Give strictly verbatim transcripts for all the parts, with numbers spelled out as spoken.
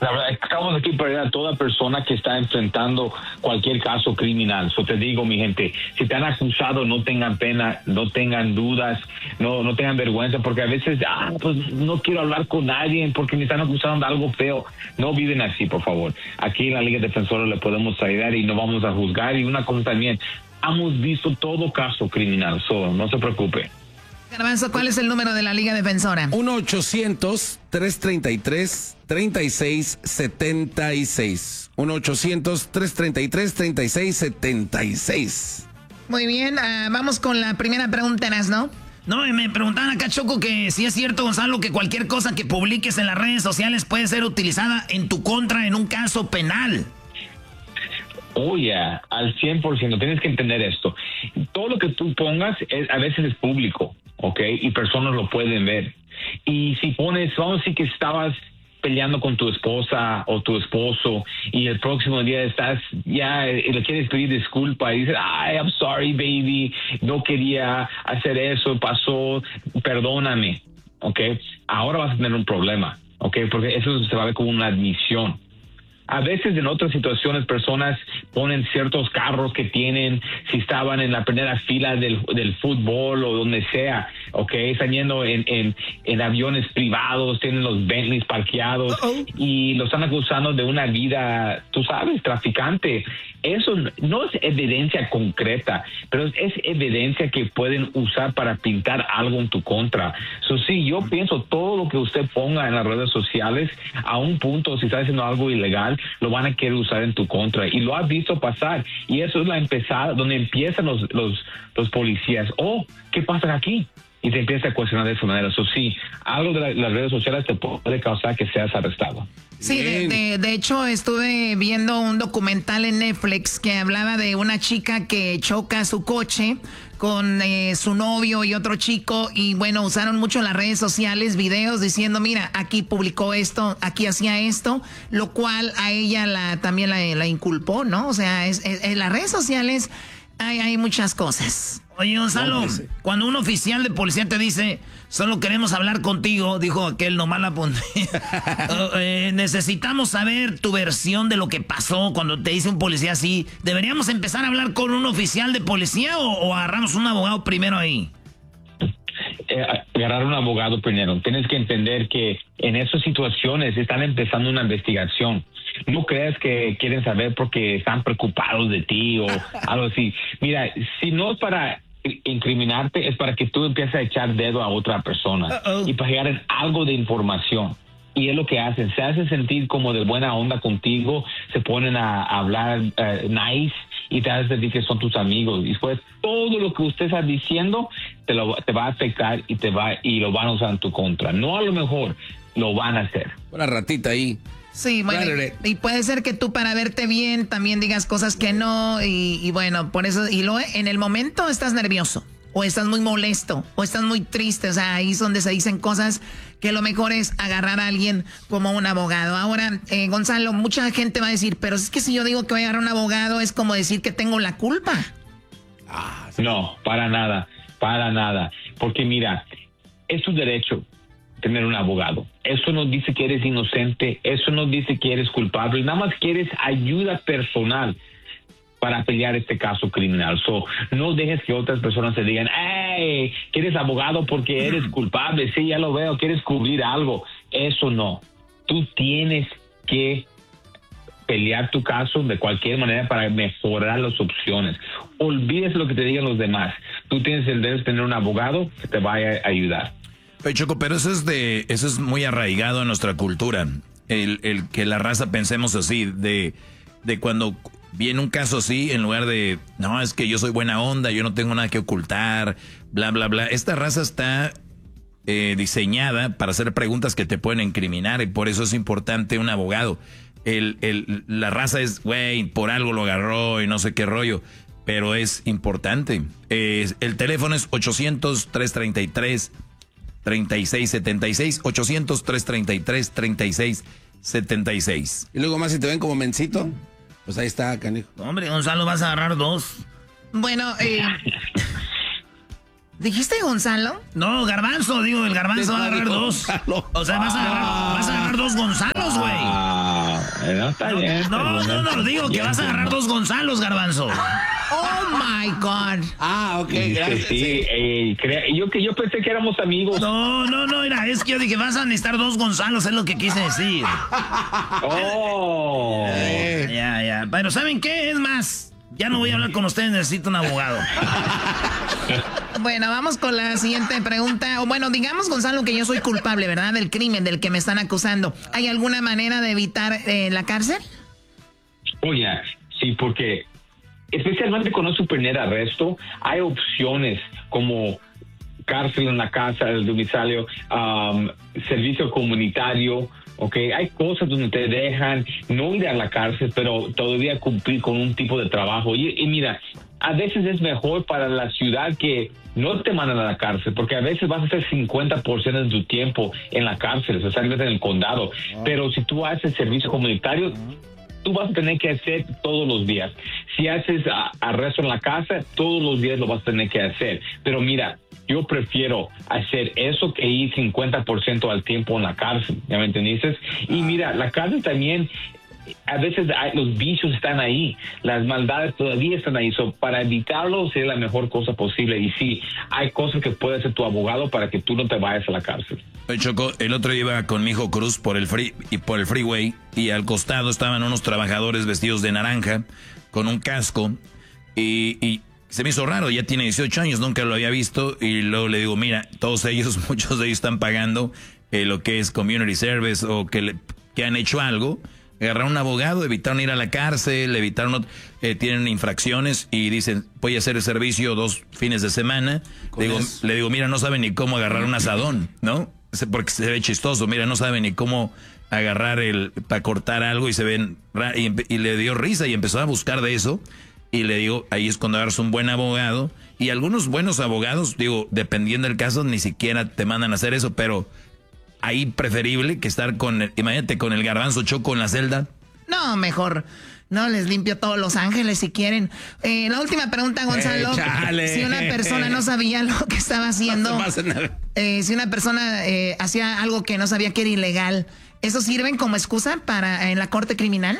La verdad, estamos aquí para ayudar a toda persona que está enfrentando cualquier caso criminal. So te digo, mi gente, si te han acusado, no tengan pena, no tengan dudas, no no tengan vergüenza, porque a veces, ah, pues no quiero hablar con nadie porque me están acusando de algo feo. No viven así, por favor. Aquí en la Liga Defensora le podemos ayudar y no vamos a juzgar. Y una cosa también, hemos visto todo caso criminal, so no se preocupe. Garbanzo, ¿cuál es el número de la Liga Defensora? uno ochocientos, tres treinta y tres, treinta y seis setenta y seis. uno ochocientos, tres treinta y tres, treinta y seis setenta y seis. Muy bien, uh, vamos con la primera pregunta, ¿no? No, y me preguntaban acá, Choco, que si es cierto, Gonzalo, que cualquier cosa que publiques en las redes sociales puede ser utilizada en tu contra en un caso penal. Oh, yeah, al cien por ciento. Tienes que entender esto. Todo lo que tú pongas es, a veces es público, ¿ok? Y personas lo pueden ver. Y si pones, vamos a decir que estabas peleando con tu esposa o tu esposo y el próximo día estás ya y le quieres pedir disculpa y dices, ay, I'm sorry, baby, no quería hacer eso, pasó, perdóname, ¿ok? Ahora vas a tener un problema, ¿ok? Porque eso se va a ver como una admisión. A veces en otras situaciones personas ponen ciertos carros que tienen, si estaban en la primera fila del, del fútbol o donde sea, ok, están yendo en, en, en aviones privados, tienen los Bentleys parqueados Uh-oh. y los están acusando de una vida, tú sabes, traficante. Eso no es evidencia concreta, pero es, es evidencia que pueden usar para pintar algo en tu contra. So, sí, yo pienso todo lo que usted ponga en las redes sociales, a un punto, si está haciendo algo ilegal, lo van a querer usar en tu contra. Y lo has visto pasar. Y eso es la empezada, donde empiezan los, los, los policías. Oh, ¿qué pasa aquí? Y te empieza a cuestionar de esa manera. Eso sí, algo de la, las redes sociales te puede causar que seas arrestado. Sí, de, de, de hecho estuve viendo un documental en Netflix que hablaba de una chica que choca su coche con eh, su novio y otro chico y bueno, usaron mucho las redes sociales videos diciendo, mira, aquí publicó esto, aquí hacía esto, lo cual a ella la también la, la inculpó, ¿no? O sea, es, es, en las redes sociales hay, hay muchas cosas. Oye, Gonzalo, cuando un oficial de policía te dice, solo queremos hablar contigo, dijo aquel, nomás la pondría. eh, necesitamos saber tu versión de lo que pasó cuando te dice un policía así. ¿Deberíamos empezar a hablar con un oficial de policía o, o agarramos un abogado primero ahí? Eh, agarrar un abogado primero. Tienes que entender que en esas situaciones están empezando una investigación. No creas que quieren saber porque están preocupados de ti o algo así. Mira, si no es para incriminarte, es para que tú empieces a echar dedo a otra persona Uh-oh. y para llegar algo de información. Y es lo que hacen. Se hacen sentir como de buena onda contigo, se ponen a, a hablar uh, nice y te hacen sentir que son tus amigos. Y después todo lo que usted está diciendo te, lo, te va a afectar y te va y lo van a usar en tu contra. No, a lo mejor lo van a hacer. Una ratita ahí. Sí, bueno, y, y puede ser que tú para verte bien también digas cosas que no y, y bueno, por eso, y luego en el momento estás nervioso o estás muy molesto o estás muy triste, o sea, ahí es donde se dicen cosas que lo mejor es agarrar a alguien como un abogado. Ahora, eh, Gonzalo, mucha gente va a decir, pero es que si yo digo que voy a agarrar a un abogado es como decir que tengo la culpa. Ah, no, para nada, para nada, porque mira, es tu derecho tener un abogado. Eso no dice que eres inocente, eso no dice que eres culpable, nada más quieres ayuda personal para pelear este caso criminal. So, no dejes que otras personas te digan, hey, ¿quieres abogado porque eres culpable? Sí, ya lo veo, quieres cubrir algo. Eso no. Tú tienes que pelear tu caso de cualquier manera para mejorar las opciones. Olvídese lo que te digan los demás. Tú tienes el deber de tener un abogado que te vaya a ayudar. Oye, Choco, pero eso es de, eso es muy arraigado en nuestra cultura. El, el que la raza pensemos así, de, de cuando viene un caso así, en lugar de, no, es que yo soy buena onda, yo no tengo nada que ocultar, bla, bla, bla. Esta raza está eh, diseñada para hacer preguntas que te pueden incriminar y por eso es importante un abogado. El, el, la raza es, güey, por algo lo agarró y no sé qué rollo, pero es importante. Eh, el teléfono es ochocientos, tres treinta y tres, treinta y seis setenta y seis, ochocientos, tres treinta y tres, treinta y seis setenta y seis. Y luego más si te ven como mencito, pues ahí está, canijo. Hombre, Gonzalo, vas a agarrar dos. Bueno, eh... ¿dijiste Gonzalo? No, Garbanzo, digo, el Garbanzo va a agarrar dos. O sea, vas a agarrar, vas a agarrar dos Gonzalos, güey. No, está bien, está no, bien. no, no, no, digo que vas a agarrar dos Gonzalos, Garbanzo. Oh my God. Ah, ok, Sí, gracias. sí, sí. eh, crea- yo que yo pensé que éramos amigos. No, no, no, mira, es que yo dije, vas a necesitar dos Gonzalos, es lo que quise decir. Oh. Ya, ya. Pero ¿saben qué? Es más, ya no voy a hablar con ustedes, necesito un abogado. Bueno, vamos con la siguiente pregunta. O bueno, digamos, Gonzalo, que yo soy culpable, ¿verdad? Del crimen del que me están acusando. ¿Hay alguna manera de evitar eh, la cárcel? Oye, sí, porque especialmente con un primer arresto, hay opciones como cárcel en la casa, el domicilio, um, servicio comunitario, ¿ok? Hay cosas donde te dejan no ir a la cárcel, pero todavía cumplir con un tipo de trabajo. Y, y mira, a veces es mejor para la ciudad que no te mandan a la cárcel, porque a veces vas a hacer cincuenta por ciento de tu tiempo en la cárcel, especialmente en el condado. Pero si tú haces servicio comunitario, tú vas a tener que hacer todos los días. Si haces uh, arresto en la casa, todos los días lo vas a tener que hacer. Pero mira, yo prefiero hacer eso que ir cincuenta por ciento al tiempo en la cárcel, ¿ya me entendiste? Y mira, la cárcel también, a veces hay, los vicios están ahí, las maldades todavía están ahí. So, para evitarlo es la mejor cosa posible. Y sí, hay cosas que puede hacer tu abogado para que tú no te vayas a la cárcel. Oye, Choco, el otro día iba con mi hijo Cruz por el free, y por el freeway y al costado estaban unos trabajadores vestidos de naranja con un casco y, y se me hizo raro, ya tiene dieciocho años, nunca lo había visto y luego le digo, mira, todos ellos, muchos de ellos están pagando eh, lo que es community service o que, le, que han hecho algo, agarraron un abogado, evitaron ir a la cárcel, evitaron, eh, tienen infracciones y dicen, voy a hacer el servicio dos fines de semana. Le digo, le digo, mira, no saben ni cómo agarrar un asadón, ¿no? Porque se ve chistoso, mira, no saben ni cómo agarrar el, para cortar algo y se ven, y, y le dio risa y empezó a buscar de eso. Y le digo, ahí es cuando agarras un buen abogado. Y algunos buenos abogados, digo, dependiendo del caso, ni siquiera te mandan a hacer eso, pero ahí preferible que estar con, el, imagínate, con el Garbanzo Choco en la celda. No, mejor. No, les limpio todos Los Ángeles si quieren. Eh, la última pregunta, Gonzalo. Échale. Si una persona no sabía lo que estaba haciendo, No pasa nada. eh, si una persona eh, hacía algo que no sabía que era ilegal, ¿eso sirven como excusa para en la corte criminal?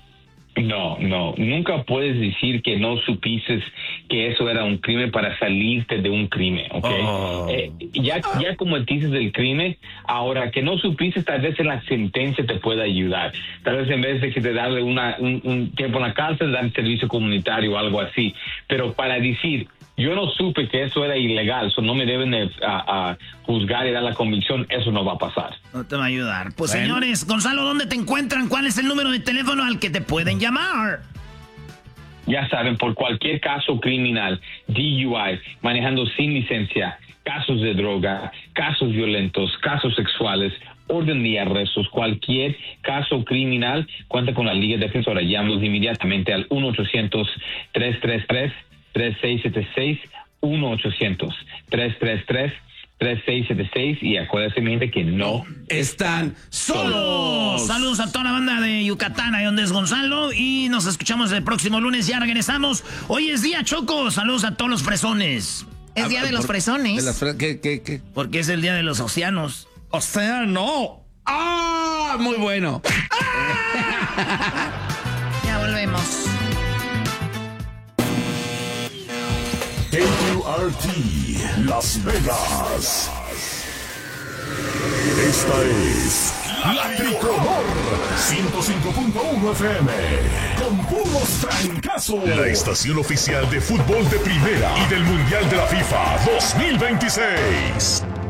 No, no, nunca puedes decir que no supiste que eso era un crimen para salirte de un crimen, ¿ok? Oh. Eh, ya, ya cometiste el crimen, ahora que no supiste, tal vez en la sentencia te pueda ayudar. Tal vez en vez de que te darle una, un, un tiempo en la cárcel, dan servicio comunitario o algo así. Pero para decir, yo no supe que eso era ilegal, eso no me deben de, a, a juzgar y dar la convicción, eso no va a pasar. No te va a ayudar. Pues Bueno. señores, Gonzalo, ¿dónde te encuentran? ¿Cuál es el número de teléfono al que te pueden llamar? Ya saben, por cualquier caso criminal, D U I, manejando sin licencia, casos de droga, casos violentos, casos sexuales, orden de arrestos, cualquier caso criminal, cuenta con la Liga Defensora. Llámanos inmediatamente al uno ochocientos, tres tres tres, tres seis siete seis, uno ochocientos, tres tres tres, tres seis siete seis y acuérdense, mi gente, que no Están solos. Saludos a toda la banda de Yucatán, ahí donde es Gonzalo, y nos escuchamos el próximo lunes, ya regresamos. Hoy es día, Choco, saludos a todos los fresones. Es día de los Por- fresones. de las fre- ¿qué, qué, qué? Porque es el día de los océanos. O sea, no. ¡Ah! Muy bueno. Ya volvemos. K U R T Las Vegas. Esta es La Tricolor ciento cinco punto uno F M con puros trancazos. La estación oficial de fútbol de primera y del Mundial de la FIFA dos mil veintiséis.